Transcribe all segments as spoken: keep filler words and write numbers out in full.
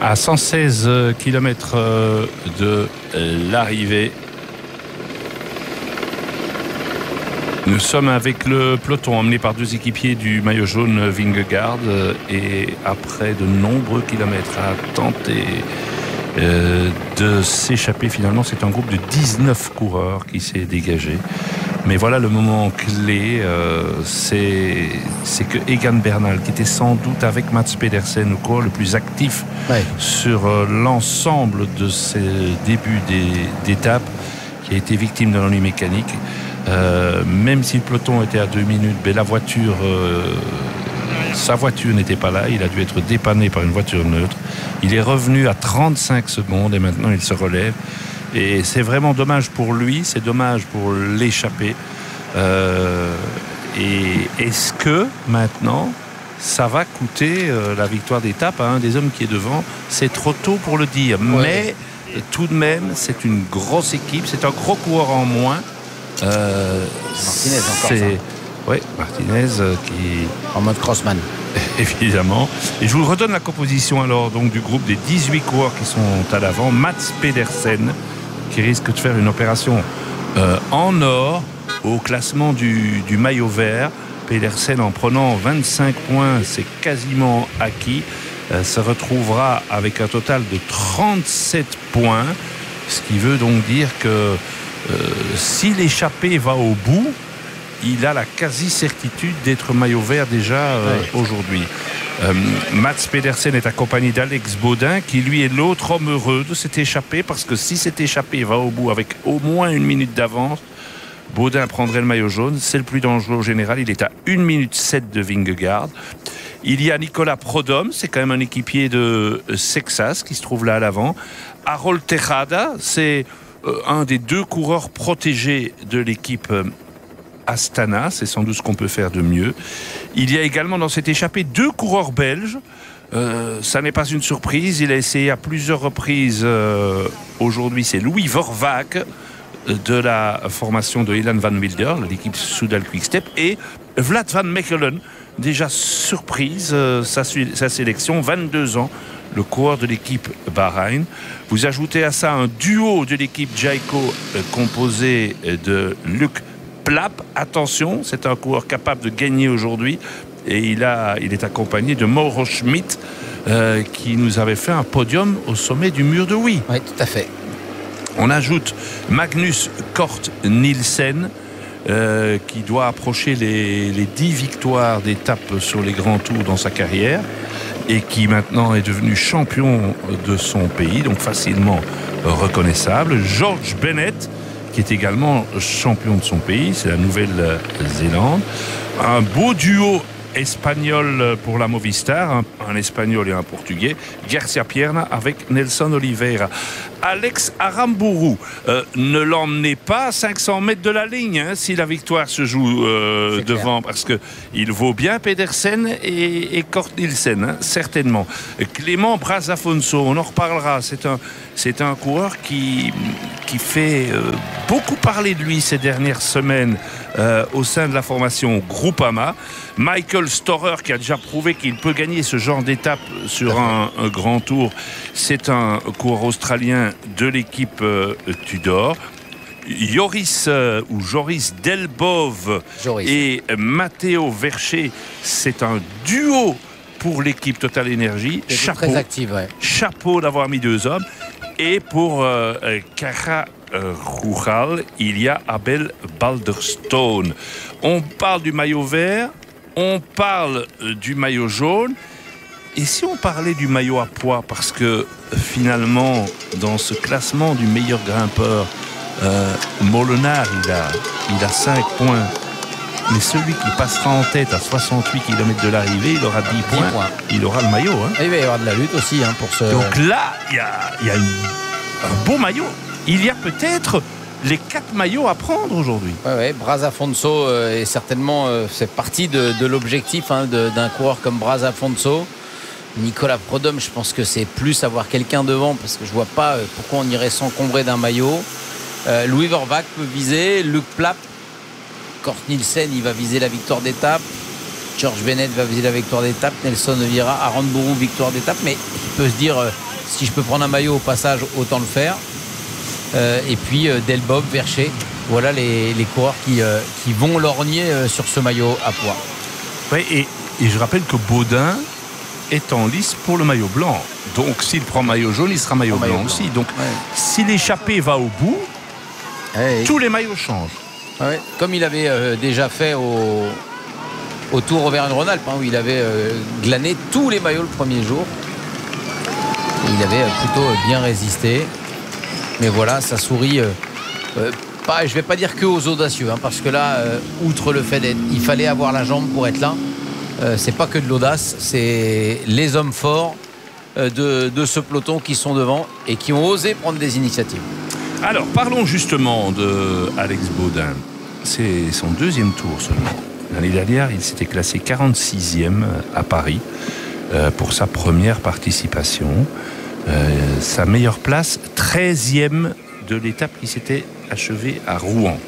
À cent seize kilomètres de l'arrivée, nous sommes avec le peloton emmené par deux équipiers du maillot jaune Vingegaard, et après de nombreux kilomètres à tenter euh, de s'échapper, finalement c'est un groupe de dix-neuf coureurs qui s'est dégagé. Mais voilà le moment clé, euh, c'est, c'est que Egan Bernal, qui était sans doute avec Mats Pedersen, le coureur le plus actif ouais. sur euh, l'ensemble de ces débuts d'étape, qui a été victime d'un ennui mécanique. Euh, même si le peloton était à deux minutes, mais la voiture, euh, sa voiture n'était pas là. Il a dû être dépanné par une voiture neutre. Il est revenu à trente-cinq secondes et maintenant il se relève. Et c'est vraiment dommage pour lui, c'est dommage pour l'échappée. Euh, et est-ce que maintenant, ça va coûter euh, la victoire d'étape à un des hommes qui est devant? C'est trop tôt pour le dire. Ouais. Mais tout de même, c'est une grosse équipe, c'est un gros coureur en moins. Euh, Martinez encore c'est... ça. Oui, Martinez euh, qui... En mode crossman. Évidemment. Et je vous redonne la composition alors donc du groupe des dix-huit coureurs qui sont à l'avant. Mats Pedersen, qui risque de faire une opération euh, en or au classement du, du maillot vert. Pedersen, en prenant vingt-cinq points, c'est quasiment acquis. Euh, se retrouvera avec un total de trente-sept points, ce qui veut donc dire que euh, si l'échappée va au bout, il a la quasi-certitude d'être maillot vert déjà euh, ouais. aujourd'hui. Euh, Mats Pedersen est accompagné d'Alex Baudin, qui lui est l'autre homme heureux de cette échappée, parce que si cette échappée va au bout avec au moins une minute d'avance, Baudin prendrait le maillot jaune. C'est le plus dangereux au général. Il est à une minute sept de Vingegaard. Il y a Nicolas Prodhomme, c'est quand même un équipier de Sexas qui se trouve là à l'avant. Harold Tejada, c'est euh, un des deux coureurs protégés de l'équipe euh, Astana, c'est sans doute ce qu'on peut faire de mieux. Il y a également dans cette échappée deux coureurs belges. Euh, ça n'est pas une surprise, il a essayé à plusieurs reprises euh, aujourd'hui, c'est Louis Vervaeke de la formation de Ilan Van Wilder, l'équipe Soudal Quick-Step, et Vlad Van Mechelen, déjà surprise, euh, sa, sa sélection, vingt-deux ans, le coureur de l'équipe Bahreïn. Vous ajoutez à ça un duo de l'équipe Jayco euh, composé de Luc Plapp, attention, c'est un coureur capable de gagner aujourd'hui, et il, a, il est accompagné de Mauro Schmidt euh, qui nous avait fait un podium au sommet du mur de Huy. Oui, tout à fait. On ajoute Magnus Cort Nielsen euh, qui doit approcher les, les dix victoires d'étape sur les grands tours dans sa carrière et qui maintenant est devenu champion de son pays, donc facilement reconnaissable. George Bennett, qui est également champion de son pays, c'est la Nouvelle-Zélande. Un beau duo espagnol pour la Movistar, un, un espagnol et un portugais, Garcia Pierna avec Nelson Oliveira. Alex Aramburu, euh, ne l'emmenez pas à cinq cents mètres de la ligne hein, si la victoire se joue euh, devant, parce que il vaut bien Pedersen et, et Cort Nielsen, hein, certainement. Clément Brazafonso, on en reparlera, c'est un, c'est un coureur qui, qui fait euh, beaucoup parler de lui ces dernières semaines euh, au sein de la formation Groupama. Michael Storer, qui a déjà prouvé qu'il peut gagner ce genre d'étape sur un, un grand tour, c'est un coureur australien de l'équipe euh, Tudor. Joris euh, ou Joris Delbove Joris. Et Matteo Vercher, c'est un duo pour l'équipe Total Energy. Chapeau, très active, ouais. Chapeau d'avoir mis deux hommes. Et pour euh, Cara euh, Rural, il y a Abel Balderstone. On parle du maillot vert, on parle euh, du maillot jaune. Et si on parlait du maillot à pois, parce que finalement, dans ce classement du meilleur grimpeur, euh, Molenaar, il a, il a cinq points. Mais celui qui passera en tête à soixante-huit kilomètres de l'arrivée, il aura dix points. points. Il aura le maillot. Hein. Et il va y avoir de la lutte aussi hein, pour ce... Donc là, il y a, il y a une, un beau maillot. Il y a peut-être les quatre maillots à prendre aujourd'hui. Oui, ouais, Brazafonso euh, est certainement euh, fait partie de, de l'objectif hein, de, d'un coureur comme Brazafonso. Nicolas Prodhomme, je pense que c'est plus avoir quelqu'un devant parce que je vois pas pourquoi on irait s'encombrer d'un maillot. Euh, Louis Vervaeke peut viser, Luc Plapp, Cort Nielsen, il va viser la victoire d'étape. George Bennett va viser la victoire d'étape. Nelson Oliveira, Aramburu, victoire d'étape. Mais il peut se dire, euh, si je peux prendre un maillot au passage, autant le faire. Euh, et puis euh, Delbob, Vercher, voilà les, les coureurs qui, euh, qui vont lorgner euh, sur ce maillot à poids. Oui, et, et je rappelle que Baudin est en lice pour le maillot blanc. Donc s'il prend maillot jaune, il sera maillot, blanc, maillot blanc aussi. Donc ouais. Si l'échappée va au bout, ouais. tous les maillots changent. Ouais. Comme il avait euh, déjà fait au, au Tour Auvergne-Rhône-Alpes, hein, où il avait euh, glané tous les maillots le premier jour. Et il avait euh, plutôt bien résisté. Mais voilà, ça sourit euh, euh, pas, je ne vais pas dire que aux audacieux, hein, parce que là, euh, outre le fait d'être, il fallait avoir la jambe pour être là. Euh, c'est pas que de l'audace, c'est les hommes forts euh, de, de ce peloton qui sont devant et qui ont osé prendre des initiatives. Alors, parlons justement de Alex Baudin. C'est son deuxième tour seulement. L'année dernière, il s'était classé quarante-sixième à Paris euh, pour sa première participation. Euh, sa meilleure place, treizième de l'étape qui s'était achevée à Rouen.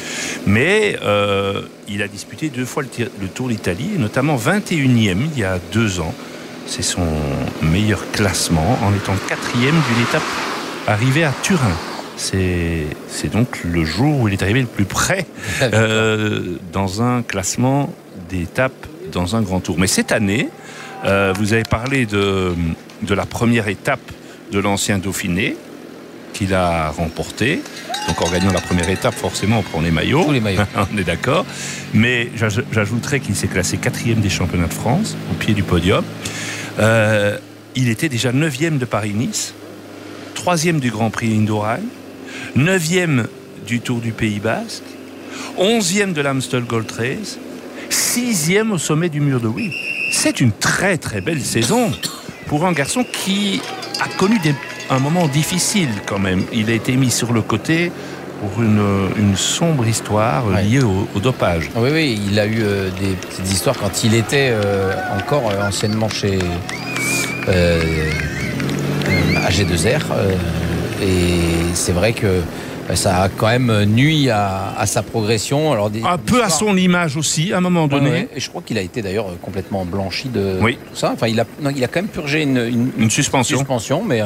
Mais euh, il a disputé deux fois le, tir, le Tour d'Italie, notamment vingt et unième il y a deux ans. C'est son meilleur classement en étant quatrième d'une étape arrivée à Turin. C'est, c'est donc le jour où il est arrivé le plus près euh, dans un classement d'étapes dans un grand tour. Mais cette année, euh, vous avez parlé de, de la première étape de l'ancien Dauphiné qu'il a remporté. Donc en gagnant la première étape, forcément, on prend les maillots. Tous les maillots. On est d'accord. Mais j'ajouterais qu'il s'est classé quatrième des championnats de France, au pied du podium. Euh, il était déjà neuvième de Paris-Nice, troisième du Grand Prix Indurain, neuvième du Tour du Pays Basque, onzième de l'Amstel Gold Race, sixième au sommet du Mur de Huy. C'est une très très belle saison pour un garçon qui a connu des, un moment difficile quand même. Il a été mis sur le côté pour une, une sombre histoire ouais. liée au, au dopage. Oui, oui, il a eu euh, des petites histoires quand il était euh, encore euh, anciennement chez euh, euh, A G deux R. Euh, et c'est vrai que ça a quand même nui à, à sa progression. Alors des, un peu à son image aussi, à un moment donné. Ouais, ouais. Et je crois qu'il a été d'ailleurs complètement blanchi de oui. tout ça. Enfin, il a, non, il a quand même purgé une, une, une suspension. suspension mais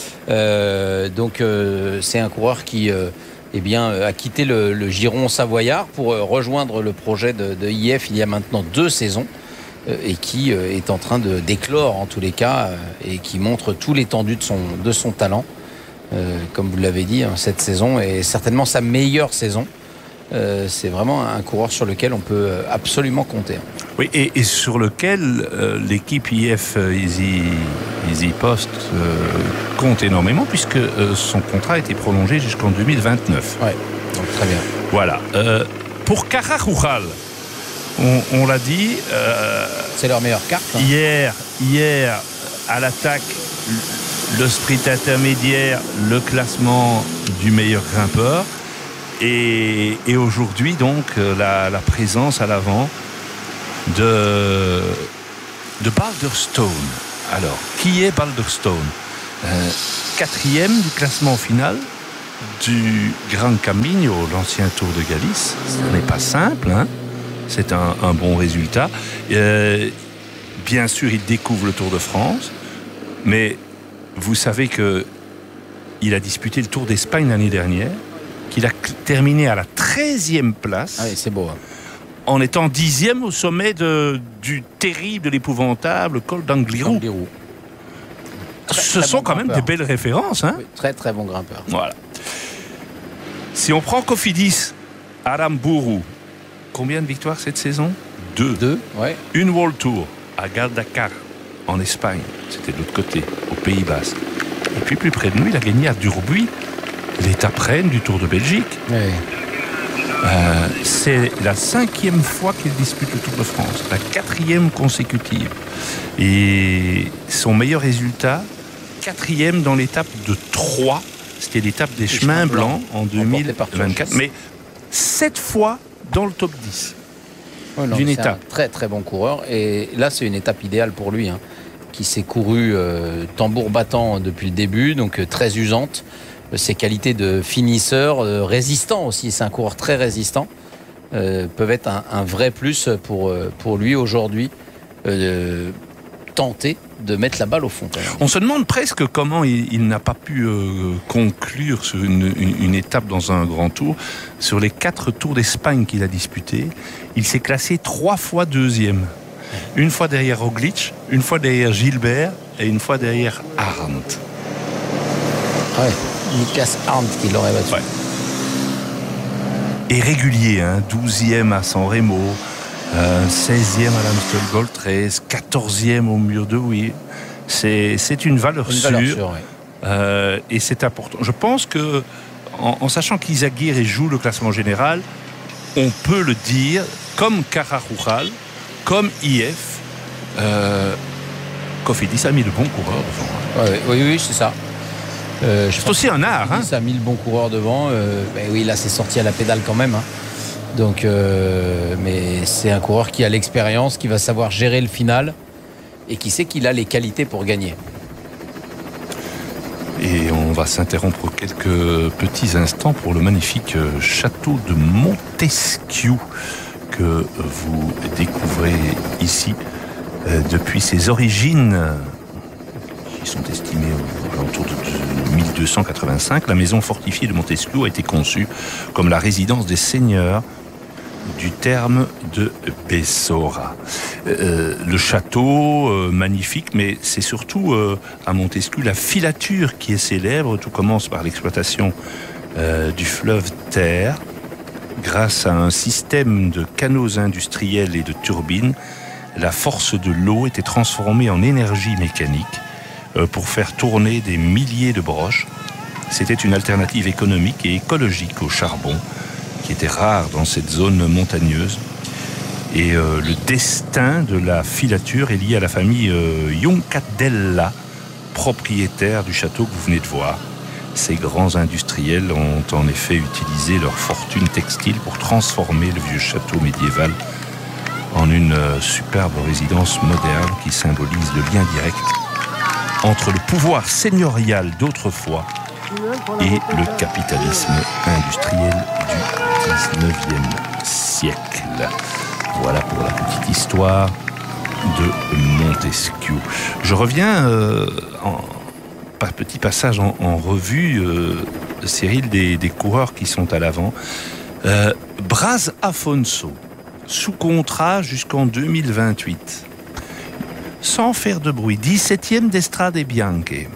euh, donc euh, c'est un coureur qui euh, eh bien, a quitté le, le giron savoyard pour euh, rejoindre le projet de, de I F il y a maintenant deux saisons euh, et qui euh, est en train de d'éclore en tous les cas euh, et qui montre tout l'étendue de son, de son talent. Euh, comme vous l'avez dit, hein, cette saison est certainement sa meilleure saison. Euh, c'est vraiment un coureur sur lequel on peut absolument compter. Oui, et, et sur lequel euh, l'équipe I F euh, Easy, Easy Post euh, compte énormément, puisque euh, son contrat a été prolongé jusqu'en deux mille vingt-neuf. Oui, donc très bien. Voilà. Euh, pour Carajujal, on, on l'a dit... Euh, c'est leur meilleure carte. Hein. Hier, hier, à l'attaque... le sprint intermédiaire, le classement du meilleur grimpeur et, et aujourd'hui donc la, la présence à l'avant de, de Balderstone. Alors, qui est Balderstone ? euh, Quatrième du classement final du Gran Camino, l'ancien Tour de Galice. Ce n'est pas simple, hein ? C'est un, un bon résultat. Euh, bien sûr, il découvre le Tour de France, mais vous savez qu'il a disputé le Tour d'Espagne l'année dernière, qu'il a terminé à la treizième place. Ah oui, c'est beau. Hein. En étant dixième au sommet de, du terrible, de l'épouvantable col d'Angliru. Très, Ce très sont bon quand grimpeur. Même des belles références. Hein, oui, très très bon grimpeur. Voilà. Si on prend Cofidis, Aramburu, combien de victoires cette saison ? Deux. Deux, ouais. Une World Tour à Galdakar, en Espagne, c'était de l'autre côté, au Pays Basque. Et puis plus près de nous, il a gagné à Durbuy, l'étape reine du Tour de Belgique. Oui. Euh, c'est la cinquième fois qu'il dispute le Tour de France, la quatrième consécutive. Et son meilleur résultat, quatrième dans l'étape de Troyes, c'était l'étape des chemins blancs en deux mille vingt-quatre. Mais sept fois dans le top dix. Oui, non, d'une c'est étape. Un très très bon coureur et là c'est une étape idéale pour lui hein, qui s'est couru euh, tambour battant depuis le début, donc euh, très usante. Ses qualités de finisseur, euh, résistant aussi, c'est un coureur très résistant, euh, peuvent être un, un vrai plus pour, euh, pour lui aujourd'hui. Euh, tenter de mettre la balle au fond. On se demande presque comment il, il n'a pas pu euh, conclure sur une, une, une étape dans un grand tour. Sur les quatre tours d'Espagne qu'il a disputés, il s'est classé trois fois deuxième. Une fois derrière Roglic, une fois derrière Gilbert et une fois derrière Arndt. Ouais, Niklas Arndt qui l'aurait battu. Ouais. Et régulier, hein, douzième à San Remo, euh, seizième à l'Amstel Gold Race, quatorzième au Mur de Huy. C'est, c'est une valeur une sûre. Valeur sûre ouais. euh, et c'est important. Je pense que, en, en sachant qu'Izagirre joue le classement général, on peut le dire, comme Carajal, comme I F, euh, Cofidis a mis de bons coureurs devant. Ouais, oui, oui, c'est ça. Euh, c'est aussi un art. Hein. Ça a mis le bon coureur devant. Euh, ben oui, là, c'est sorti à la pédale quand même. Hein. Donc, euh, mais c'est un coureur qui a l'expérience, qui va savoir gérer le final et qui sait qu'il a les qualités pour gagner. Et on va s'interrompre quelques petits instants pour le magnifique château de Montesquiou que vous découvrez ici euh, depuis ses origines qui sont estimées aux alentours de mille deux cent quatre-vingt-cinq. La maison fortifiée de Montesquiou a été conçue comme la résidence des seigneurs du terme de Bessora. Euh, le château, euh, magnifique, mais c'est surtout euh, à Montesquiou la filature qui est célèbre. Tout commence par l'exploitation euh, du fleuve Ter. Grâce à un système de canaux industriels et de turbines, la force de l'eau était transformée en énergie mécanique euh, pour faire tourner des milliers de broches. C'était une alternative économique et écologique au charbon, qui était rare dans cette zone montagneuse. Et euh, le destin de la filature est lié à la famille euh, Joncadella, propriétaire du château que vous venez de voir. Ces grands industriels ont en effet utilisé leur fortune textile pour transformer le vieux château médiéval en une euh, superbe résidence moderne qui symbolise le lien direct entre le pouvoir seigneurial d'autrefois et le capitalisme industriel du dix-neuvième siècle. Voilà pour la petite histoire de Montesquiou. Je reviens euh, en par petit passage en, en revue, euh, Cyril, des, des coureurs qui sont à l'avant. Euh, Braz Afonso, sous contrat jusqu'en deux mille vingt-huit. Sans faire de bruit, dix-septième d'Estrade Bianche.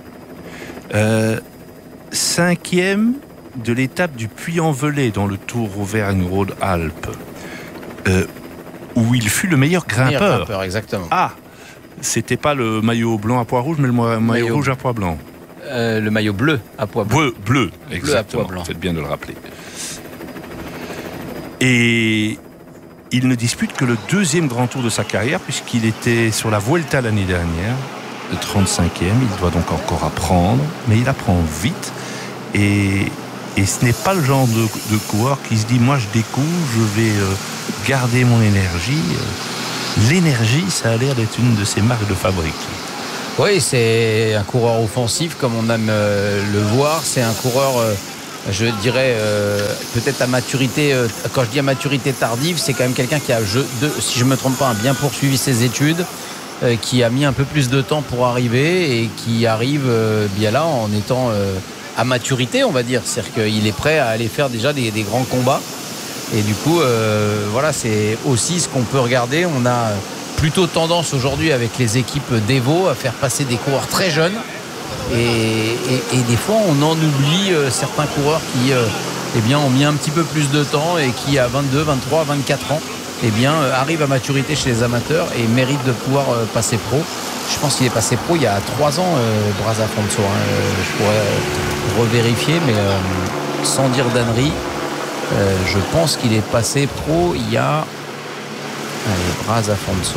Euh, cinquième de l'étape du Puy-en-Velay dans le Tour Auvergne-Rhône-Alpes, euh, où il fut le meilleur grimpeur. Meilleur grimpeur, exactement. Ah, c'était pas le maillot blanc à pois rouge, mais le maillot, maillot rouge à pois blanc. Euh, le maillot bleu à pois blanc. Bleu, bleu, exactement. Bleu Faites bien de le rappeler. Et il ne dispute que le deuxième grand tour de sa carrière, puisqu'il était sur la Vuelta l'année dernière, le trente-cinquième. Il doit donc encore apprendre, mais il apprend vite. Et, et ce n'est pas le genre de, de coureur qui se dit « moi je découvre, je vais euh, garder mon énergie ». L'énergie, ça a l'air d'être une de ses marques de fabrique. Oui, c'est un coureur offensif, comme on aime euh, le voir. C'est un coureur, euh, je dirais, euh, peut-être à maturité. Euh, quand je dis à maturité tardive, c'est quand même quelqu'un qui a, je, de, si je ne me trompe pas, bien poursuivi ses études, euh, qui a mis un peu plus de temps pour arriver et qui arrive euh, bien là en étant euh, à maturité, on va dire. C'est-à-dire qu'il est prêt à aller faire déjà des, des grands combats. Et du coup, euh, voilà, c'est aussi ce qu'on peut regarder. On a plutôt tendance aujourd'hui avec les équipes d'Evo à faire passer des coureurs très jeunes. Et, et, et des fois, on en oublie euh, certains coureurs qui euh, eh bien, ont mis un petit peu plus de temps et qui, à vingt-deux, vingt-trois, vingt-quatre ans, eh bien, euh, arrivent à maturité chez les amateurs et méritent de pouvoir euh, passer pro. Je pense qu'il est passé pro il y a trois ans, euh, Braz Afonso. Hein. Euh, je pourrais euh, revérifier, mais euh, sans dire d'ânerie. Euh, je pense qu'il est passé pro il y a allez, Braz Afonso.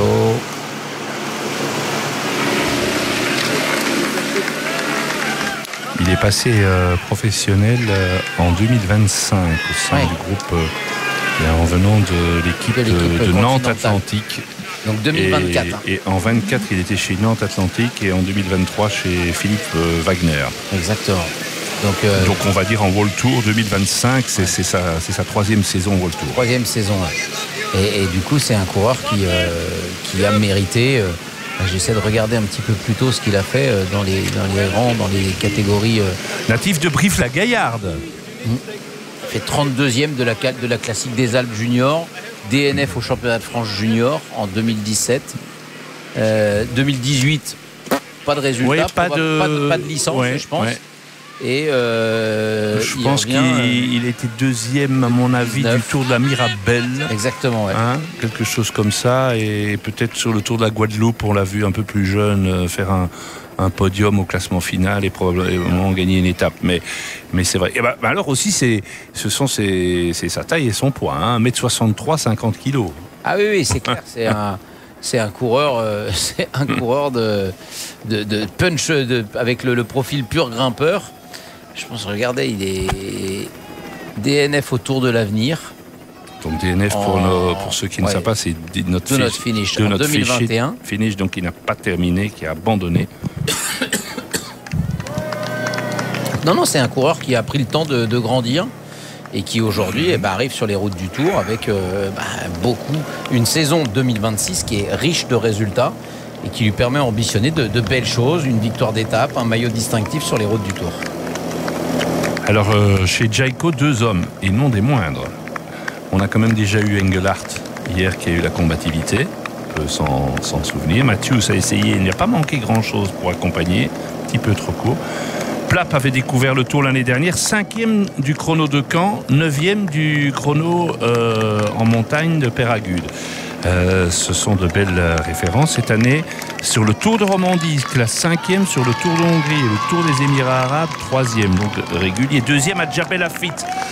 Il est passé euh, professionnel euh, en deux mille vingt-cinq au sein ouais. du groupe euh, en venant de l'équipe de, l'équipe de, de Nantes Atlantique. Donc deux mille vingt-quatre. Et, hein. et en vingt-quatre, il était chez Nantes Atlantique et en deux mille vingt-trois chez Philippe euh, Wagner. Exactement. Donc, euh, Donc on va dire en World Tour deux mille vingt-cinq, c'est, ouais. c'est, sa, c'est sa troisième saison World Tour. Troisième saison, ouais. et, et du coup c'est un coureur qui, euh, qui a mérité euh, J'essaie de regarder un petit peu plus tôt ce qu'il a fait dans les, dans les rangs, dans les catégories. Natif de Brive-la-Gaillarde. Mmh. Il fait trente-deuxième de la, de la classique des Alpes junior, D N F au championnat de France junior en deux mille dix-sept. Euh, deux mille dix-huit, pas de résultat, ouais, pas, de... Pas, de, pas de licence, ouais, je pense. Ouais. Et euh, je pense qu'il euh... était deuxième, à mon avis, dix-neuf. Du Tour de la Mirabelle. Exactement, ouais. Hein, quelque chose comme ça. Et peut-être sur le Tour de la Guadeloupe, on l'a vu un peu plus jeune euh, faire un, un podium au classement final et probablement gagner une étape. Mais, mais c'est vrai. Et bah, bah alors aussi, c'est, ce sont ses, c'est sa taille et son poids. Hein, un mètre soixante-trois, cinquante kilos. Ah oui, oui, c'est clair. C'est un... C'est un coureur, euh, c'est un coureur de, de, de punch de, avec le, le profil pur grimpeur. Je pense, regardez, il est D N F au Tour de l'Avenir. Donc D N F, pour, en... nos, pour ceux qui ne ouais. savent pas, c'est notre, de notre finish, de en notre deux mille vingt et un. Finish, donc il n'a pas terminé, qui a abandonné. Non, non, c'est un coureur qui a pris le temps de, de grandir. Et qui aujourd'hui eh ben, arrive sur les routes du Tour avec euh, bah, beaucoup, une saison deux mille vingt-six qui est riche de résultats et qui lui permet d'ambitionner de, de belles choses, une victoire d'étape, un maillot distinctif sur les routes du Tour. Alors euh, chez Jayco, deux hommes, et non des moindres. On a quand même déjà eu Engelhardt hier qui a eu la combativité, on peut s'en, s'en souvenir. Matthews a essayé, il n'y a pas manqué grand-chose pour accompagner, un petit peu trop court. Plapp avait découvert le Tour l'année dernière, cinquième du chrono de Caen, neuvième du chrono euh, en montagne de Péragude. Euh, ce sont de belles références. Cette année, sur le Tour de Romandie, il se classe cinquième, sur le Tour de Hongrie et le Tour des Émirats Arabes, troisième, donc régulier. Deuxième à Djebel Affit.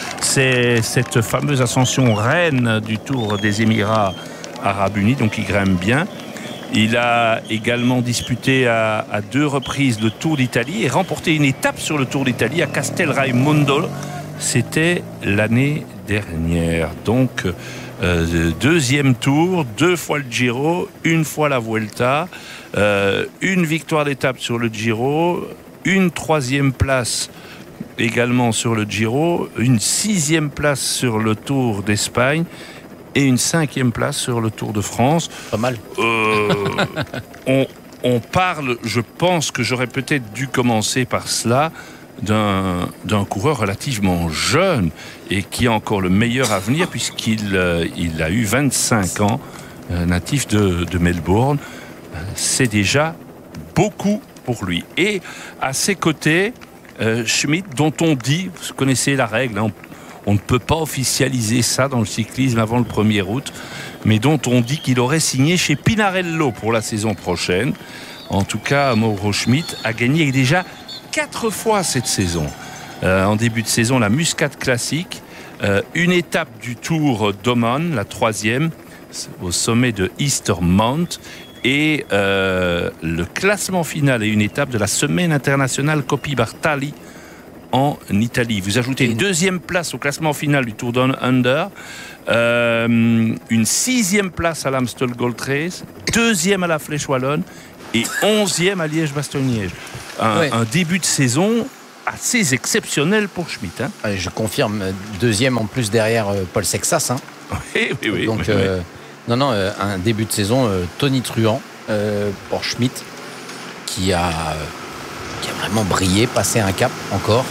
C'est cette fameuse ascension reine du Tour des Émirats Arabes Unis, donc il grimpe bien. Il a également disputé à, à deux reprises le Tour d'Italie et remporté une étape sur le Tour d'Italie à Castelraimondo. C'était l'année dernière. Donc, euh, deuxième tour, deux fois le Giro, une fois la Vuelta, euh, une victoire d'étape sur le Giro, une troisième place également sur le Giro, une sixième place sur le Tour d'Espagne et une cinquième place sur le Tour de France. Pas mal. Euh, on, on parle, je pense que j'aurais peut-être dû commencer par cela, d'un, d'un coureur relativement jeune et qui a encore le meilleur avenir puisqu'il euh, il a eu vingt-cinq ans, euh, natif de, de Melbourne. C'est déjà beaucoup pour lui. Et à ses côtés, euh, Schmidt, dont on dit, vous connaissez la règle, hein, on, on ne peut pas officialiser ça dans le cyclisme avant le premier août, mais dont on dit qu'il aurait signé chez Pinarello pour la saison prochaine. En tout cas, Mauro Schmidt a gagné déjà quatre fois cette saison. Euh, en début de saison, la Muscat Classique, euh, une étape du Tour d'Oman, la troisième, au sommet de Eastermount, et euh, le classement final et une étape de la Semaine internationale Coppi Bartali en Italie. Vous ajoutez une deuxième place au classement final du Tour Down Under, euh, une sixième place à l'Amstel Gold Race, deuxième à la Flèche Wallonne et onzième à Liège-Bastogne-Liège. Un, ouais. un début de saison assez exceptionnel pour Schmidt. Hein. Je confirme, deuxième en plus derrière euh, Paul Sexas. Hein. Oui, oui, oui. Donc, oui, euh, oui. non, non, euh, un début de saison euh, tonitruant euh, pour Schmidt qui a, euh, qui a vraiment brillé, passé un cap encore.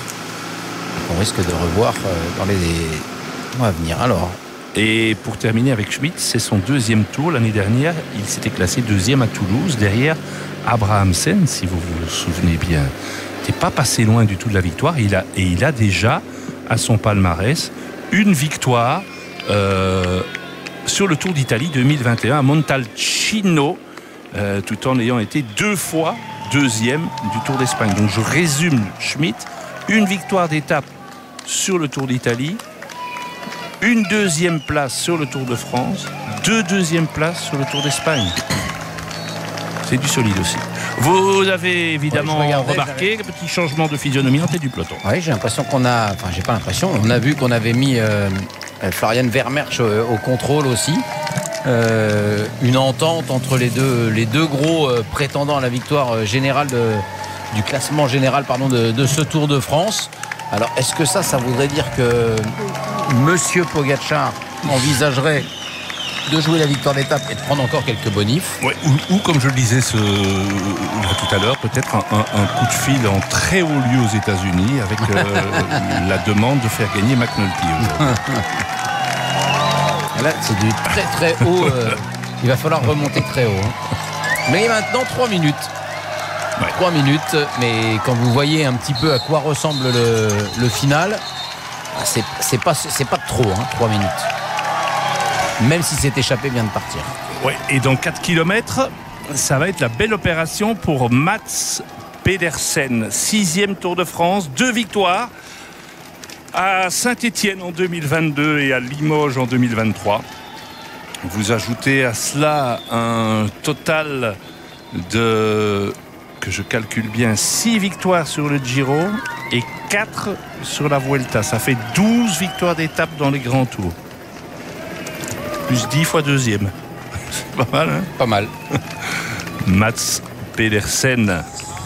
On risque de revoir euh, dans les mois à venir. Alors. Et pour terminer avec Schmidt, c'est son deuxième tour. L'année dernière, il s'était classé deuxième à Toulouse, derrière Abrahamsen, si vous vous souvenez bien. Il n'était pas passé loin du tout de la victoire. Il a, et il a déjà, à son palmarès, une victoire euh, sur le Tour d'Italie deux mille vingt et un à Montalcino, euh, tout en ayant été deux fois deuxième du Tour d'Espagne. Donc je résume Schmidt, une victoire d'étape sur le Tour d'Italie, une deuxième place sur le Tour de France, deux deuxièmes places sur le Tour d'Espagne. C'est du solide aussi. Vous avez évidemment ouais, remarqué le petit changement de physionomie en tête du peloton. Oui, j'ai l'impression qu'on a... Enfin, j'ai pas l'impression. On a vu qu'on avait mis euh, Florian Vermersch au, au contrôle aussi. Euh, une entente entre les deux, les deux gros euh, prétendants à la victoire générale de, du classement général pardon, de, de ce Tour de France. Alors, est-ce que ça, ça voudrait dire que Monsieur Pogačar envisagerait de jouer la victoire d'étape et de prendre encore quelques bonifs. Ouais, ou, ou comme je le disais ce, tout à l'heure, peut-être un, un, un coup de fil en très haut lieu aux États-Unis avec euh, la demande de faire gagner McNulty. Là, c'est du très très haut. Euh, il va falloir remonter très haut. Hein. Mais maintenant, trois minutes. Ouais. trois minutes. Mais quand vous voyez un petit peu à quoi ressemble le, le final, c'est, c'est pas, c'est pas trop, hein, trois minutes. Même si cet échappé vient de partir. Ouais, et dans quatre kilomètres, ça va être la belle opération pour Mats Pedersen. Sixième Tour de France, deux victoires à Saint-Étienne en deux mille vingt-deux et à Limoges en deux mille vingt-trois. Vous ajoutez à cela un total de, que je calcule bien, six victoires sur le Giro et quatre sur la Vuelta. Ça fait douze victoires d'étape dans les grands tours. Plus dix fois deuxième. C'est pas mal, hein? Pas mal. Mats Pedersen.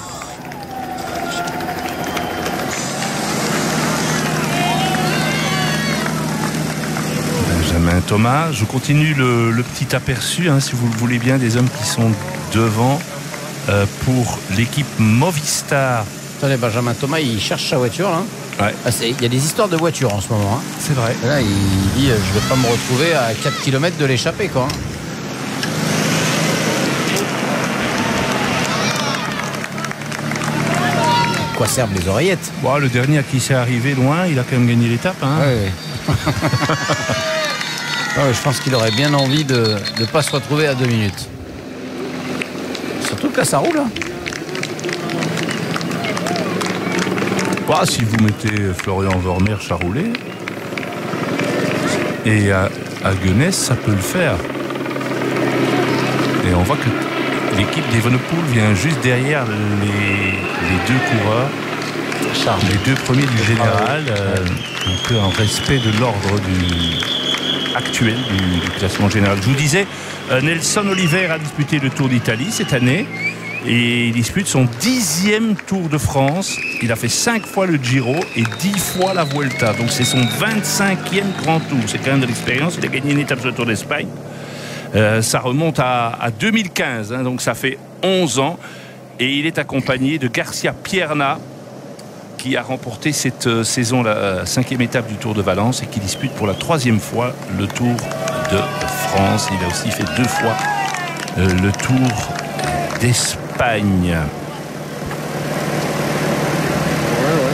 Benjamin Thomas. Je continue le, le petit aperçu, hein, si vous le voulez bien, des hommes qui sont devant euh, pour l'équipe Movistar. Attendez, Benjamin Thomas, il cherche sa voiture, là. Ouais. Ah, il y a des histoires de voitures en ce moment. Hein. C'est vrai. Là, il dit, je vais pas me retrouver à quatre kilomètres de l'échappée, quoi. À quoi servent les oreillettes? Bon, le dernier à qui c'est arrivé loin, il a quand même gagné l'étape. Hein. Ouais, ouais. Ouais, je pense qu'il aurait bien envie de ne pas se retrouver à deux minutes. Surtout que là, ça roule. Hein. Bah, si vous mettez Florian Vormersch à rouler, et à, à Gueunès, ça peut le faire. Et on voit que l'équipe d'Evenepoel vient juste derrière les, les deux coureurs, Charles. les deux premiers du général, euh, un peu en respect de l'ordre du, actuel du, du classement général. Je vous disais, euh, Nelson Oliver a disputé le Tour d'Italie cette année. Et il dispute son dixième Tour de France. Il a fait cinq fois le Giro et dix fois la Vuelta. Donc c'est son vingt-cinquième grand tour. C'est quand même de l'expérience. Il a gagné une étape sur le Tour d'Espagne. Euh, ça remonte à, à deux mille quinze. Hein, donc ça fait onze ans. Et il est accompagné de Garcia Pierna, qui a remporté cette euh, saison la euh, cinquième étape du Tour de Valence et qui dispute pour la troisième fois le Tour de France. Il a aussi fait deux fois euh, le Tour d'Espagne. Espagne. Ouais, ouais.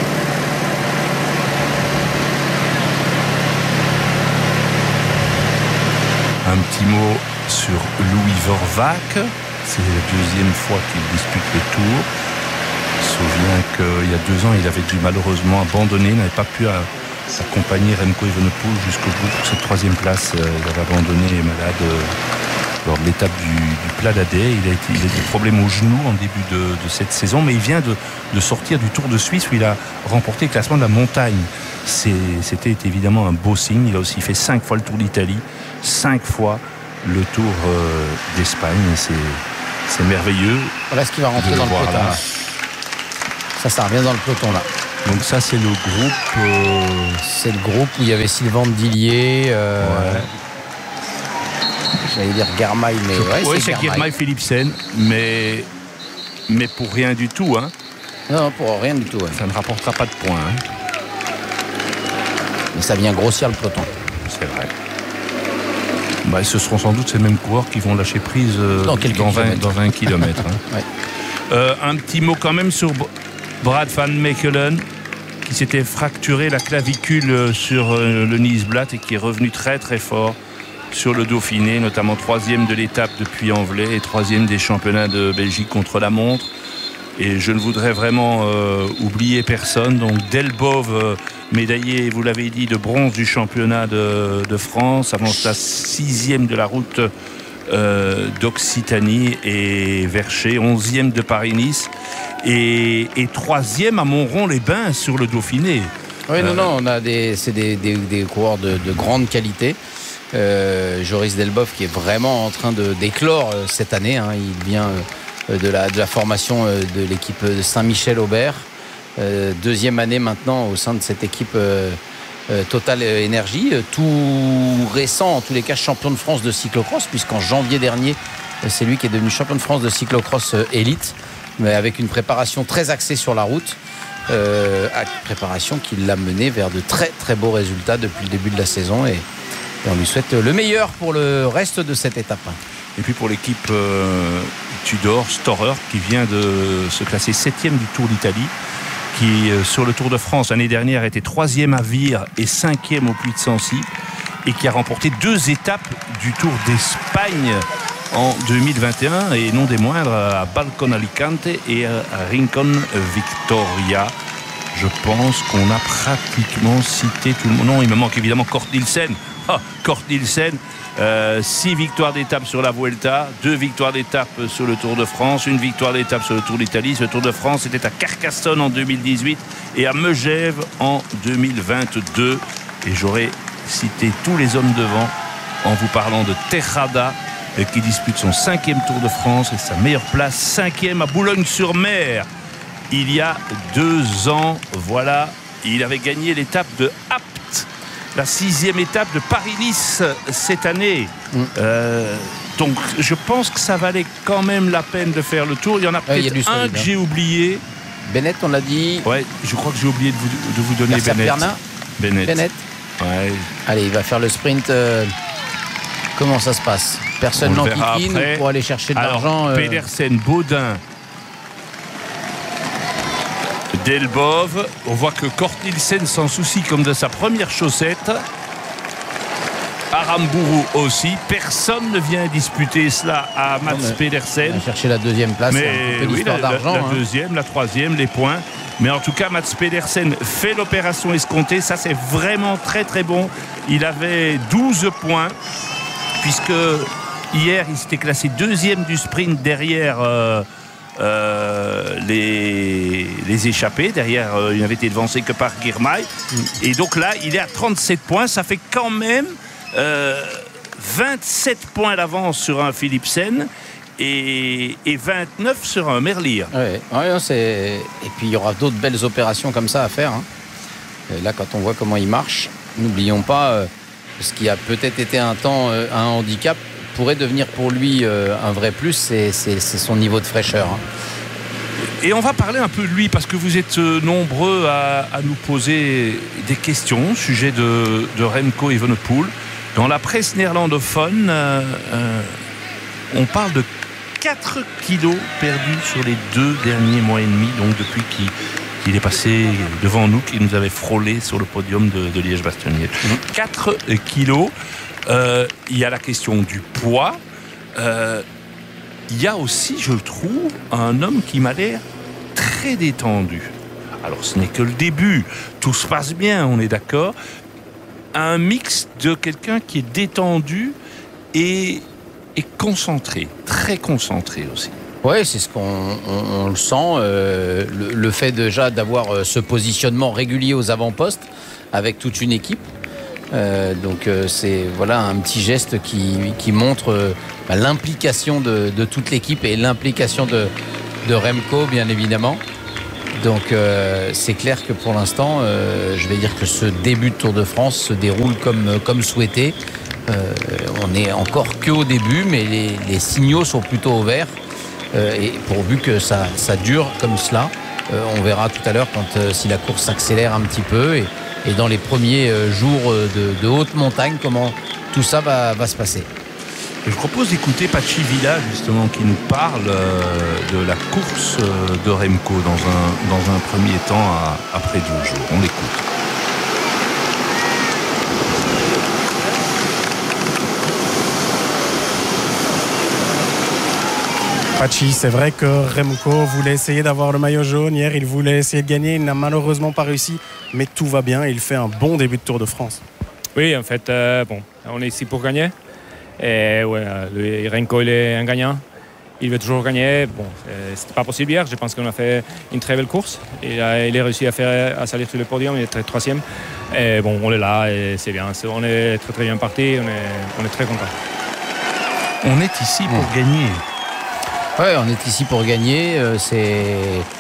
Un petit mot sur Louis Vorvac. C'est la deuxième fois qu'il dispute le Tour. Je me souviens qu'il y a deux ans, il avait dû malheureusement abandonner, n'avait pas pu accompagner Remco Evenepoel jusqu'au bout pour cette troisième place. Il avait abandonné, malade lors de l'étape du, du Pla d'Adé. Il a, été, il a eu des problèmes au genou en début de, de cette saison, mais il vient de, de sortir du Tour de Suisse où il a remporté le classement de la montagne. C'est, c'était évidemment un beau signe. Il a aussi fait cinq fois le Tour d'Italie, cinq fois le Tour euh, d'Espagne. Et c'est, c'est merveilleux. Voilà ce qui va rentrer dans le peloton. Là. Ça, ça revient dans le peloton là. Donc ça, c'est le groupe... Euh... C'est le groupe où il y avait Sylvain Dillier... Euh... Ouais. J'allais dire Garmail, mais ouais, oui, c'est, c'est Garmail Philipsen, mais, mais pour rien du tout. Hein. Non, pour rien du tout. Ouais. Ça ne rapportera pas de points. Hein. Mais ça vient grossir le peloton. C'est vrai. Bah, ce seront sans doute ces mêmes coureurs qui vont lâcher prise euh, dans, dans, vingt, dans vingt kilomètres. Hein. Ouais. euh, un petit mot quand même sur Brad Van Mechelen, qui s'était fracturé la clavicule sur euh, le Nieuwsblad et qui est revenu très très fort sur le Dauphiné, notamment troisième de l'étape depuis Anvelay et troisième des championnats de Belgique contre la montre. Et je ne voudrais vraiment euh, oublier personne. Donc Delbove, euh, médaillé, vous l'avez dit, de bronze du championnat de, de France, avance la sixième de la route euh, d'Occitanie, et Vercher, onzième de Paris-Nice et, et troisième à Montron-les-Bains sur le Dauphiné. Oui, non, euh, non, on a des, c'est des, des, des coureurs de, de grande qualité. Euh, Joris Delboff qui est vraiment en train de d'éclore euh, cette année. Hein. Il vient euh, de, la, de la formation euh, de l'équipe de Saint-Michel-Aubert. Euh, deuxième année maintenant au sein de cette équipe euh, euh, Total Énergie, euh, tout récent, en tous les cas champion de France de cyclocross, puisqu'en janvier dernier, euh, c'est lui qui est devenu champion de France de cyclocross euh, élite, mais avec une préparation très axée sur la route, euh, préparation qui l'a mené vers de très très beaux résultats depuis le début de la saison, et, et on lui souhaite le meilleur pour le reste de cette étape. Et puis pour l'équipe euh, Tudor, Storer, qui vient de se classer septième du Tour d'Italie, qui euh, sur le Tour de France l'année dernière était troisième à Vire et cinquième au Puy de Sancy, et qui a remporté deux étapes du Tour d'Espagne en deux mille vingt et un, et non des moindres, à Balcon Alicante et à Rincon Victoria. Je pense qu'on a pratiquement cité tout le monde. Non, il me manque évidemment Kort Nielsen. Ah, Kort Nielsen, euh, six victoires d'étape sur la Vuelta, deux victoires d'étape sur le Tour de France, une victoire d'étape sur le Tour d'Italie. Ce Tour de France était à Carcassonne en deux mille dix-huit et à Megève en deux mille vingt-deux. Et j'aurais cité tous les hommes devant en vous parlant de Tejada, qui dispute son cinquième Tour de France et sa meilleure place, cinquième à Boulogne-sur-Mer. Il y a deux ans, voilà, il avait gagné l'étape de Apt, la sixième étape de Paris-Nice cette année. Mm. Euh, donc je pense que ça valait quand même la peine de faire le tour. Il y en a peut-être ouais, a un solide, que hein. j'ai oublié. Bennett, on l'a dit. Ouais, je crois que j'ai oublié de vous, de vous donner Garcia Bennett. Bernat. Bennett. Bennett. Ouais. Allez, il va faire le sprint. Euh, comment ça se passe? Personne n'enquiquine pour aller chercher de Alors, l'argent. Euh... Pedersen, Baudin, Delbove. On voit que Kort Nielsen s'en soucie comme de sa première chaussette. Aramburu aussi. Personne ne vient disputer cela à Mats non, Pedersen. On va chercher la deuxième place. Mais un peu oui, la, d'argent, la, la hein. deuxième, la troisième, les points. Mais en tout cas, Mats Pedersen fait l'opération escomptée. Ça, c'est vraiment très très bon. Il avait douze points, puisque hier, il s'était classé deuxième du sprint derrière euh, euh, les, les échappés. Derrière, euh, il n'avait été devancé que par Girmay. Mm. Et donc là, il est à trente-sept points. Ça fait quand même euh, vingt-sept points d'avance sur un Philipsen et, et vingt-neuf sur un Merlier. Ouais, ouais, c'est... Et puis, il y aura d'autres belles opérations comme ça à faire. Hein. Et là, quand on voit comment il marche, n'oublions pas... Euh, ce qui a peut-être été un temps euh, un handicap pourrait devenir pour lui euh, un vrai plus, c'est, c'est, c'est son niveau de fraîcheur. Hein. Et on va parler un peu de lui, parce que vous êtes nombreux à, à nous poser des questions au sujet de, de Remco Evenepoel. Dans la presse néerlandophone, euh, euh, on parle de quatre kilos perdus sur les deux derniers mois et demi, donc depuis qu'il Il est passé devant nous, qui nous avait frôlé sur le podium de, de Liège-Bastogne-Liège. Mmh. quatre kilos. Euh, il y a la question du poids. Euh, il y a aussi, je trouve, un homme qui m'a l'air très détendu. Alors, ce n'est que le début. Tout se passe bien, on est d'accord. Un mix de quelqu'un qui est détendu et, et concentré. Très concentré aussi. Oui, c'est ce qu'on on, on le sent. Euh, le, le fait déjà d'avoir euh, ce positionnement régulier aux avant-postes avec toute une équipe. Euh, donc euh, c'est voilà un petit geste qui, qui montre euh, bah, l'implication de, de toute l'équipe et l'implication de, de Remco, bien évidemment. Donc euh, c'est clair que pour l'instant, euh, je vais dire que ce début de Tour de France se déroule comme, comme souhaité. Euh, on n'est encore qu'au début, mais les, les signaux sont plutôt au vert. Euh, et pourvu que ça, ça dure comme cela, euh, on verra tout à l'heure quand, euh, si la course s'accélère un petit peu et, et dans les premiers euh, jours de, de haute montagne, comment tout ça va, va se passer. Je propose d'écouter Pachi Villa justement qui nous parle euh, de la course euh, de Remco dans un, dans un premier temps à, après deux jours. On l'écoute. Pachi, c'est vrai que Remco voulait essayer d'avoir le maillot jaune. Hier, il voulait essayer de gagner. Il n'a malheureusement pas réussi. Mais tout va bien. Il fait un bon début de Tour de France. Oui, en fait, euh, bon, on est ici pour gagner. Et ouais, le Remco, il est un gagnant. Il veut toujours gagner. Bon, c'était pas possible hier. Je pense qu'on a fait une très belle course. Il a, il a réussi à, faire, à salir sur le podium. Il est troisième. Et bon, on est là et c'est bien. On est très très bien parti. On est, on est très content. On est ici pour mmh. gagner. Ouais, on est ici pour gagner. C'est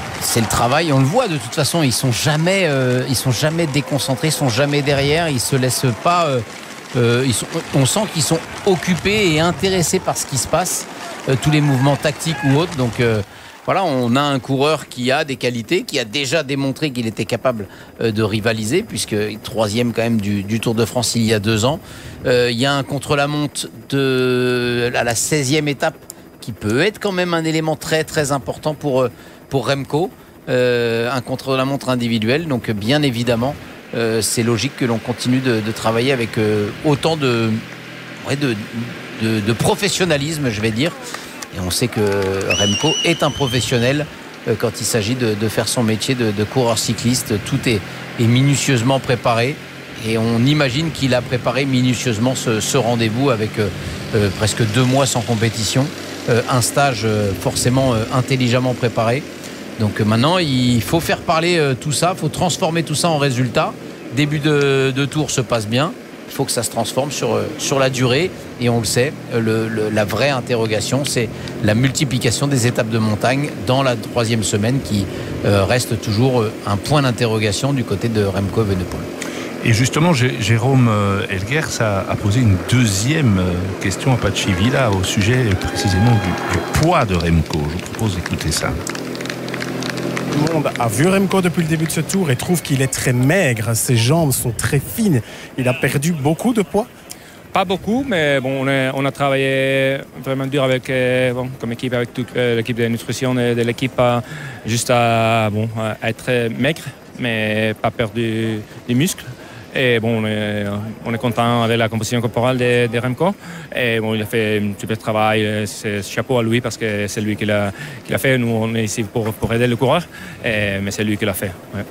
c'est le travail. On le voit de toute façon. Ils sont jamais, euh, ils sont jamais déconcentrés, ils sont jamais derrière. Ils se laissent pas. Euh, euh, ils sont, on sent qu'ils sont occupés et intéressés par ce qui se passe, euh, tous les mouvements tactiques ou autres. Donc euh, voilà, on a un coureur qui a des qualités, qui a déjà démontré qu'il était capable euh, de rivaliser, puisque troisième quand même du, du Tour de France il y a deux ans. Euh, il y a un contre-la-montre de à la seizième étape qui peut être quand même un élément très très important pour pour Remco, euh, un contre-la-montre individuel. Donc bien évidemment, euh, c'est logique que l'on continue de, de travailler avec euh, autant de, ouais, de, de de professionnalisme, je vais dire. Et on sait que Remco est un professionnel euh, quand il s'agit de, de faire son métier de, de coureur cycliste. Tout est, est minutieusement préparé. Et on imagine qu'il a préparé minutieusement ce, ce rendez-vous avec euh, euh, presque deux mois sans compétition. Euh, un stage euh, forcément euh, intelligemment préparé. Donc euh, maintenant, il faut faire parler euh, tout ça. Il faut transformer tout ça en résultat. Début de, de tour se passe bien. Il faut que ça se transforme sur, sur la durée. Et on le sait, le, le, la vraie interrogation, c'est la multiplication des étapes de montagne dans la troisième semaine qui euh, reste toujours un point d'interrogation du côté de Remco Evenepoel. Et justement, Jérôme Elguers a, a posé une deuxième question à Patxi Vila au sujet précisément du, du poids de Remco. Je vous propose d'écouter ça. Tout le monde a vu Remco depuis le début de ce tour et trouve qu'il est très maigre. Ses jambes sont très fines. Il a perdu beaucoup de poids. Pas beaucoup, mais bon, on, est, on a travaillé vraiment dur avec, euh, bon, comme équipe, avec toute euh, l'équipe de nutrition de, de l'équipe, à, juste à, bon, à être maigre, mais pas perdre du, du muscle. Et bon, on est, on est content avec la composition corporelle de, de Remco. Et bon, il a fait un super travail. C'est chapeau à lui parce que c'est lui qui l'a, qui l'a fait. Nous, on est ici pour, pour aider le coureur, et, mais c'est lui qui l'a fait. Ouais.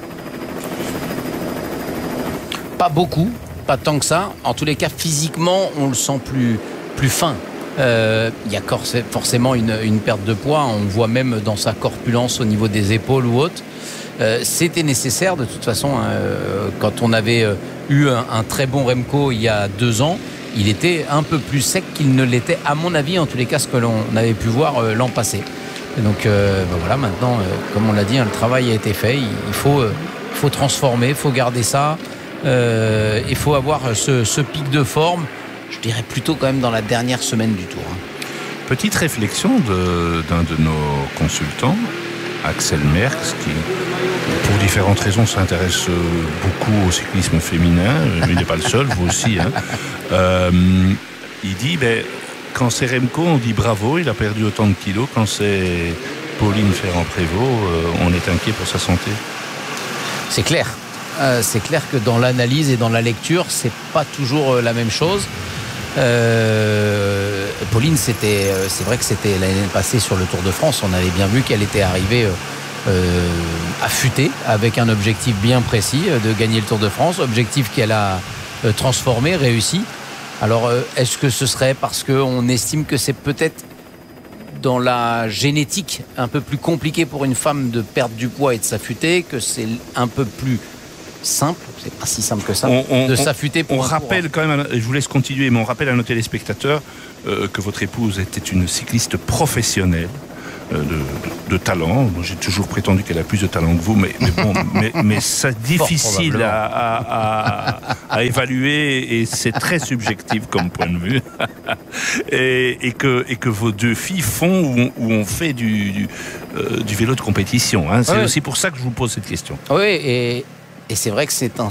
Pas beaucoup, pas tant que ça. En tous les cas, physiquement, on le sent plus, plus fin. Euh, il y a forcément une, une perte de poids. On voit même dans sa corpulence au niveau des épaules ou autres. Euh, c'était nécessaire de toute façon. Euh, quand on avait euh, eu un, un très bon Remco il y a deux ans, il était un peu plus sec qu'il ne l'était, à mon avis, en tous les cas, ce que l'on avait pu voir euh, l'an passé. Et donc euh, ben voilà, maintenant, euh, comme on l'a dit, hein, le travail a été fait. Il, il faut, euh, il faut transformer, il faut garder ça. Euh, il faut avoir ce, ce pic de forme, je dirais plutôt quand même dans la dernière semaine du Tour. Hein. Petite réflexion de, d'un de nos consultants, Axel Merckx, qui, pour différentes raisons, s'intéresse beaucoup au cyclisme féminin. Il n'est pas le seul, vous aussi. Hein. Euh, il dit, ben, quand c'est Remco, on dit bravo, il a perdu autant de kilos. Quand c'est Pauline Ferrand-Prévot, euh, on est inquiet pour sa santé. C'est clair. Euh, c'est clair que dans l'analyse et dans la lecture, c'est pas toujours euh, la même chose. Euh, Pauline, c'était, euh, c'est vrai que c'était l'année passée sur le Tour de France. On avait bien vu qu'elle était arrivée euh, euh, affûtée avec un objectif bien précis euh, de gagner le Tour de France, objectif qu'elle a euh, transformé, réussi. Alors, euh, est-ce que ce serait parce qu'on estime que c'est peut-être dans la génétique un peu plus compliqué pour une femme de perdre du poids et de s'affûter, que c'est un peu plus simple, c'est pas si simple que ça, on, on, de s'affûter pour on un rappelle coureur. Quand même, je vous laisse continuer, mais on rappelle à nos téléspectateurs euh, que votre épouse était une cycliste professionnelle euh, de, de, de talent. Moi, j'ai toujours prétendu qu'elle a plus de talent que vous, mais, mais bon, mais, mais c'est difficile à, à, à, à évaluer et c'est très subjectif comme point de vue. et, et, que, et que vos deux filles font ou ont, ou ont fait du, du, euh, du vélo de compétition. Hein. C'est ouais. aussi pour ça que je vous pose cette question. Oui, et Et c'est vrai que c'est un